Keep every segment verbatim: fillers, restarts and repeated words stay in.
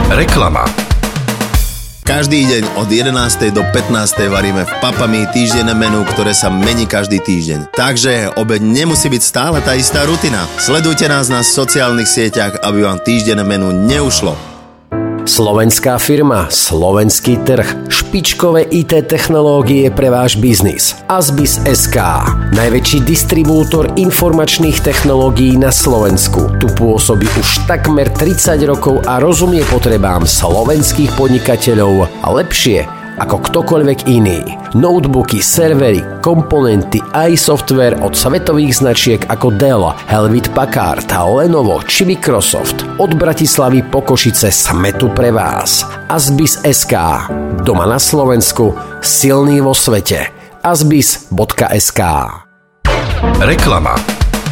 Reklama. Každý deň od jedenástej do pätnástej varíme v Papami týždenné menu, ktoré sa mení každý týždeň. Takže obeď nemusí byť stále tá istá rutina. Sledujte nás na sociálnych sieťach, aby vám týždenné menu neušlo. Slovenská firma, slovenský trh, špičkové í té technológie pre váš biznis. Asbis es ká, najväčší distribútor informačných technológií na Slovensku. Tu pôsobí už takmer tridsať rokov a rozumie potrebám slovenských podnikateľov a lepšie ako ktokoľvek iný. Notebooky, servery, komponenty aj software od svetových značiek ako Dell, Hewlett Packard, Lenovo či Microsoft. Od Bratislavy po Košice sme tu pre vás. Asbis es ká. Doma na Slovensku, silný vo svete. asbis bodka es ká. Reklama.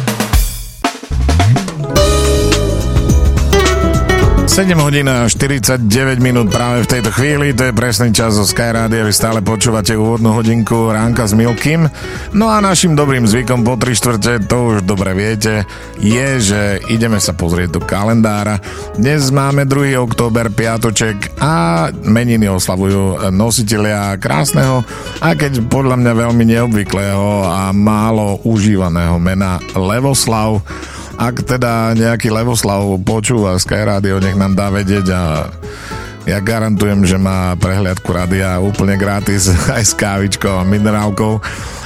sedem hodín a štyridsaťdeväť minút práve v tejto chvíli, to je presný čas zo Sky Rádia, vy stále počúvate úvodnú hodinku Ránka s Milkým. No a našim dobrým zvykom po tri štvrte, to už dobre viete, je, že ideme sa pozrieť do kalendára. Dnes máme druhého október, piatoček a meniny oslavujú nositelia krásneho, a keď podľa mňa veľmi neobvyklého a málo užívaného mena Levoslav. Ak teda nejaký Levoslav počúva Sky Radio, nech nám dá vedieť a ja garantujem, že má prehliadku rádia úplne gratis aj s kávičkou a minerálkou.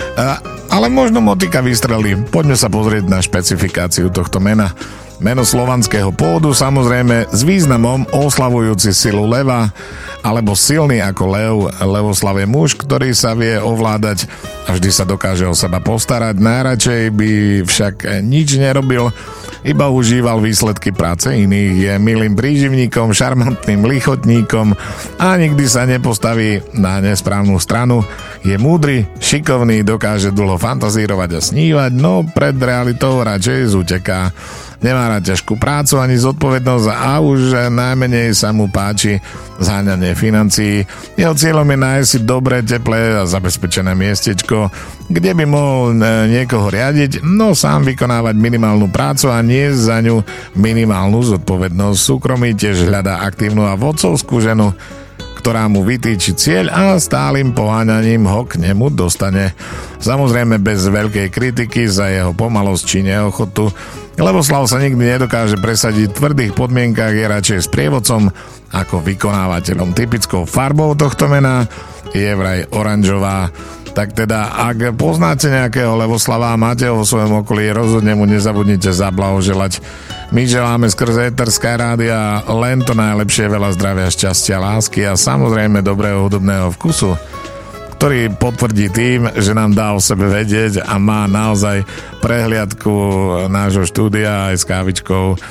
Ale možno motika vystrelí. Poďme sa pozrieť na špecifikáciu tohto mena. Meno slovanského pôvodu, samozrejme s významom oslavujúci silu leva, alebo silný ako lev. Levoslav je muž, ktorý sa vie ovládať a vždy sa dokáže o seba postarať. Najradšej by však nič nerobil, iba užíval výsledky práce iných. Je milým príživníkom, šarmantným lichotníkom a nikdy sa nepostaví na nesprávnu stranu. Je múdry, šikovný, dokáže dlho fantazírovať a snívať, no pred realitou radšej zuteká. Nemá rád ťažkú prácu ani zodpovednosť a už najmenej sa mu páči zháňanie financií. Jeho cieľom je nájsť si dobré, teplé a zabezpečené miestečko, kde by mohol niekoho riadiť, no sám vykonávať minimálnu prácu a nie za ňu minimálnu zodpovednosť. Súkromí tiež hľadá aktívnu a vodcovskú ženu, ktorá mu vytýči cieľ a stálym poháňaním ho k nemu dostane. Samozrejme bez veľkej kritiky za jeho pomalosť či neochotu. Levoslav sa nikdy nedokáže presadiť v tvrdých podmienkach, je radšej sprievodcom ako vykonávateľom. Typickou farbou tohto mena je vraj oranžová. Tak teda, ak poznáte nejakého Levoslava a máte ho vo svojom okolí, rozhodne mu nezabudnite zablahoželať. My želáme skrze Eter Sky Rádia len to najlepšie, veľa zdravia, šťastia, lásky a samozrejme dobrého hudobného vkusu, ktorý potvrdí tým, že nám dá o sebe vedieť a má naozaj prehliadku nášho štúdia aj s kávičkou e,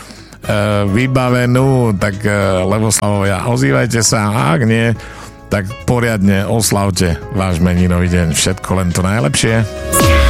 vybavenú. Tak e, Levoslavovia, ozývajte sa a ak nie, tak poriadne oslavte váš meninový deň. Všetko len to najlepšie.